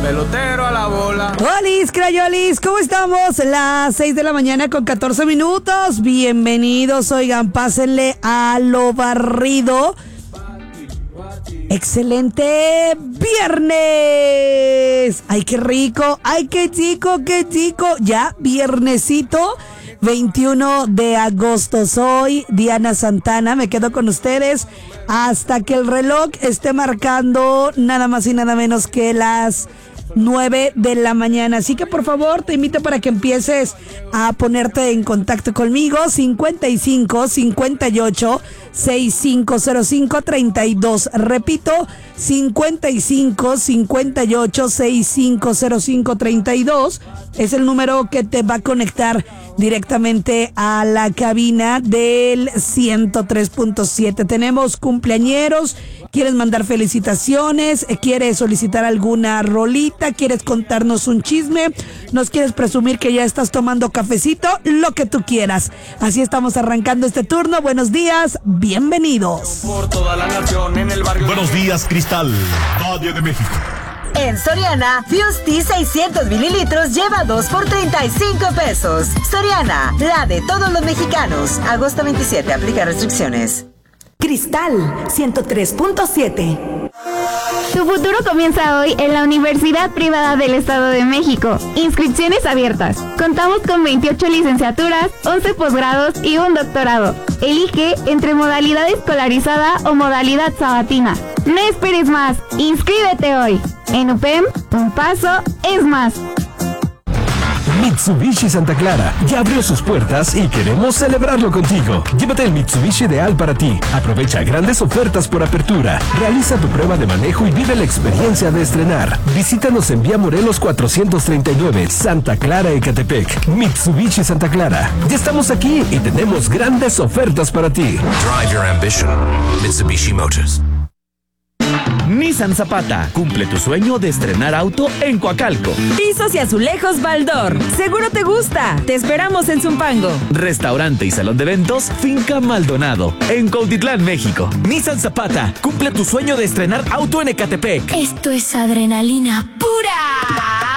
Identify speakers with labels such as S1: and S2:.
S1: pelotero a la bola.
S2: ¡Holis, crayolis! ¿Cómo estamos? Las 6 de la mañana con 14 minutos. Bienvenidos, oigan, pásenle a lo barrido. ¡Excelente viernes! ¡Ay, qué rico! ¡Ay, qué chico, qué chico! Ya, viernesito, 21 de agosto. Soy Diana Santana, me quedo con ustedes hasta que el reloj esté marcando nada más y nada menos que las 9 de la mañana. Así que por favor te invito para que empieces a ponerte en contacto conmigo. 55 58 6505 32. Repito, 55 58 6505 32 es el número que te va a conectar directamente a la cabina del 103.7. Tenemos cumpleañeros. ¿Quieres mandar felicitaciones? ¿Quieres solicitar alguna rolita? ¿Quieres contarnos un chisme? ¿Nos quieres presumir que ya estás tomando cafecito? Lo que tú quieras. Así estamos arrancando este turno. Buenos días, bienvenidos.
S1: Por toda la nación en el barrio.
S3: Buenos días, Cristal, Valle de México.
S4: En Soriana, Fusti 600 mililitros lleva 2 por 35 pesos. Soriana, la de todos los mexicanos. Agosto 27, aplica restricciones.
S5: Cristal 103.7.
S6: Tu futuro comienza hoy en la Universidad Privada del Estado de México. Inscripciones abiertas. Contamos con 28 licenciaturas, 11 posgrados y un doctorado. Elige entre modalidad escolarizada o modalidad sabatina. No esperes más. Inscríbete hoy. En UPEM, un paso es más.
S7: Mitsubishi Santa Clara ya abrió sus puertas y queremos celebrarlo contigo. Llévate el Mitsubishi ideal para ti. Aprovecha grandes ofertas por apertura. Realiza tu prueba de manejo y vive la experiencia de estrenar. Visítanos en Vía Morelos 439, Santa Clara, Ecatepec. Mitsubishi Santa Clara. Ya estamos aquí y tenemos grandes ofertas para ti.
S8: Drive your ambition. Mitsubishi Motors.
S9: Nissan Zapata, cumple tu sueño de estrenar auto en Coacalco.
S10: Pisos y azulejos Baldor, seguro te gusta. Te esperamos en Zumpango.
S9: Restaurante y salón de eventos Finca Maldonado, en Cuautitlán, México. Nissan Zapata, cumple tu sueño de estrenar auto en Ecatepec.
S11: Esto es adrenalina pura.